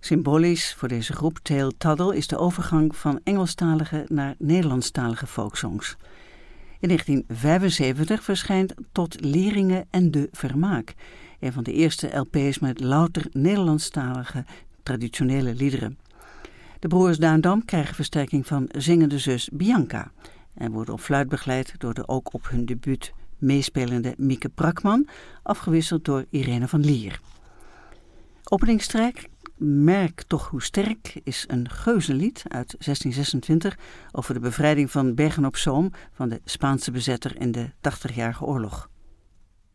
Symbolisch voor deze groep Tale Toddle is de overgang van Engelstalige naar Nederlandstalige folksongs. In 1975 verschijnt Tot Leringen en de Vermaak, een van de eerste LP's met louter Nederlandstalige traditionele liederen. De broers Duindam krijgen versterking van zingende zus Bianca en worden op fluit begeleid door de ook op hun debuut meespelende Mieke Brakman, afgewisseld door Irene van Lier. Openingstrek Merk toch hoe sterk is een geuzenlied uit 1626 over de bevrijding van Bergen op Zoom van de Spaanse bezetter in de 80-jarige oorlog.